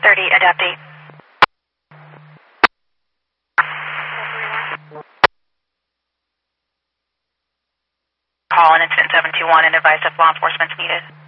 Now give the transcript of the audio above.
30, adapt 8. Call in incident 721 and advise if law enforcement is needed.